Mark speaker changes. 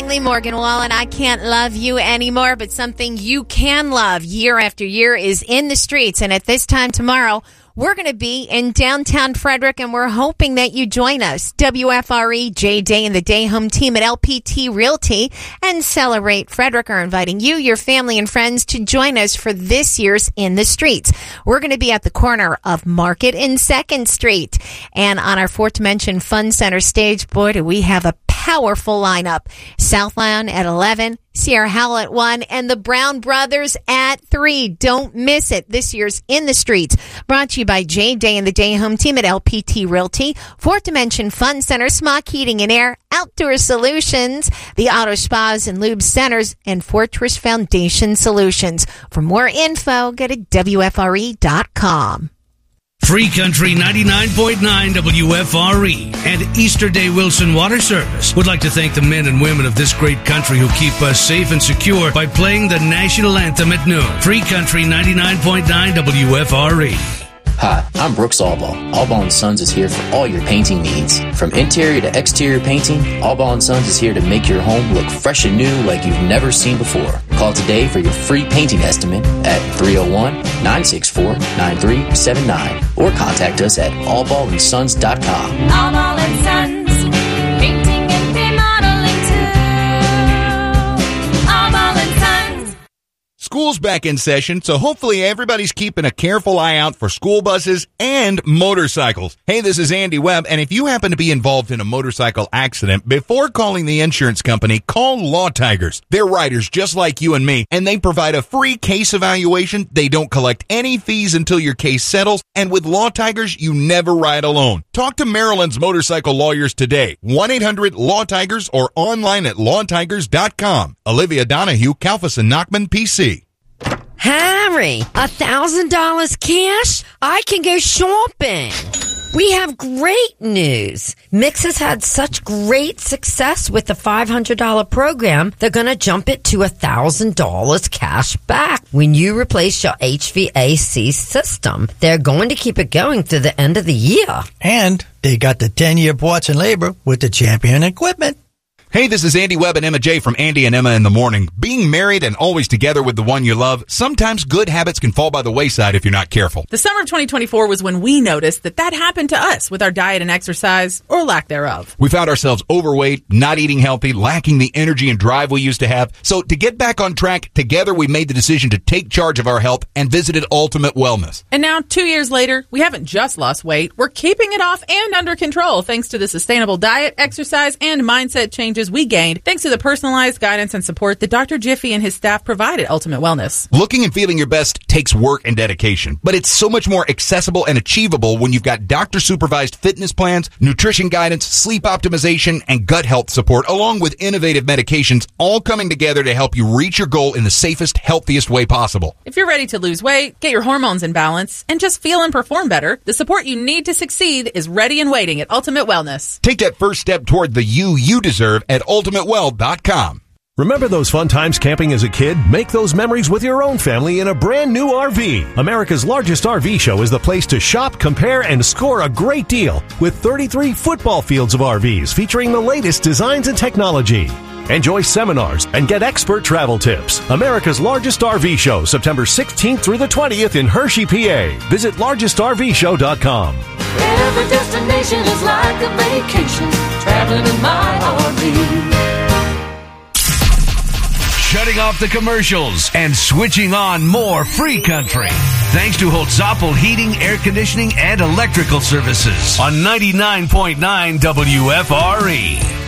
Speaker 1: Langley, Morgan Wallen. I can't love you anymore, but something you can love year after year is In the Streets. And at this time tomorrow, we're going to be in downtown Frederick, and we're hoping that you join us. WFRE, Jay Day, and the Day Home team at LPT Realty and Celebrate Frederick are inviting you, your family, and friends to join us for this year's In the Streets. We're going to be at the corner of Market and 2nd Street. And on our Fourth Dimension Fun Center stage, boy, do we have a powerful lineup. Southland at 11, Sierra Howell at 1, and the Brown Brothers at 3. Don't miss it. This year's In the Streets, brought to you by Jay Day and the Day Home team at LPT Realty, Fourth Dimension Fun Center, Smock Heating and Air, Outdoor Solutions, the Auto Spas and Lube Centers, and Fortress Foundation Solutions. For more info, go to WFRE.com.
Speaker 2: Free Country 99.9 WFRE and Easter Day Wilson Water Service would like to thank the men and women of this great country who keep us safe and secure by playing the national anthem at noon. Free Country 99.9 WFRE.
Speaker 3: Hi, I'm Brooks Allball. Allball & Sons is here for all your painting needs. From interior to exterior painting, Allball & Sons is here to make your home look fresh and new like you've never seen before. Call today for your free painting estimate at 301-964-9379 or contact us at allballandsons.com.
Speaker 4: Allball & Sons, painting and remodeling too. Allball & Sons.
Speaker 5: School's back in session, so hopefully everybody's keeping a careful eye out for school buses and motorcycles. Hey, this is Andy Webb, and if you happen to be involved in a motorcycle accident, before calling the insurance company, call Law Tigers. They're riders just like you and me, and they provide a free case evaluation. They don't collect any fees until your case settles, and with Law Tigers, you never ride alone. Talk to Maryland's motorcycle lawyers today. 1-800-LAW-TIGERS or online at lawtigers.com. Olivia Donahue, Kalfas and Nachman, PC.
Speaker 6: Harry, $1,000 cash? I can go shopping. We have great news. Mix has had such great success with the $500 program, they're going to jump it to $1,000 cash back when you replace your HVAC system. They're going to keep it going through the end of the year.
Speaker 7: And they got the 10-year parts and labor with the Champion equipment.
Speaker 5: Hey, this is Andy Webb and Emma J. from Andy and Emma in the Morning. Being married and always together with the one you love, sometimes good habits can fall by the wayside if you're not careful.
Speaker 8: The summer of 2024 was when we noticed that happened to us with our diet and exercise, or lack thereof.
Speaker 5: We found ourselves overweight, not eating healthy, lacking the energy and drive we used to have. So to get back on track, together we made the decision to take charge of our health and visited Ultimate Wellness.
Speaker 8: And now, 2 years later, we haven't just lost weight, we're keeping it off and under control thanks to the sustainable diet, exercise, and mindset changes we gained thanks to the personalized guidance and support that Dr. Jiffy and his staff provide at Ultimate Wellness.
Speaker 5: Looking and feeling your best takes work and dedication, but it's so much more accessible and achievable when you've got doctor-supervised fitness plans, nutrition guidance, sleep optimization, and gut health support, along with innovative medications, all coming together to help you reach your goal in the safest, healthiest way possible.
Speaker 8: If you're ready to lose weight, get your hormones in balance, and just feel and perform better, the support you need to succeed is ready and waiting at Ultimate Wellness.
Speaker 5: Take that first step toward the you deserve at ultimatewell.com.
Speaker 9: Remember those fun times camping as a kid? Make those memories with your own family in a brand new RV. America's largest RV show is the place to shop, compare, and score a great deal with 33 football fields of RVs featuring the latest designs and technology. Enjoy seminars and get expert travel tips. America's largest RV show, September 16th through the 20th in Hershey, PA. Visit largestrvshow.com.
Speaker 4: Every destination is like a vacation, traveling in my RV.
Speaker 2: Shutting off the commercials and switching on more Free Country. Thanks to Holtzapfel Heating, Air Conditioning, and Electrical Services on 99.9 WFRE.